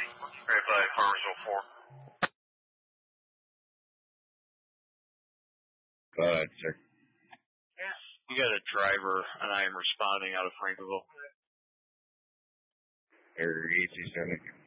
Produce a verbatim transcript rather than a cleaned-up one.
Right by Farmersville four. Go ahead, sir. You got a driver, and I am responding out of Franklin. Air easy, Seneca.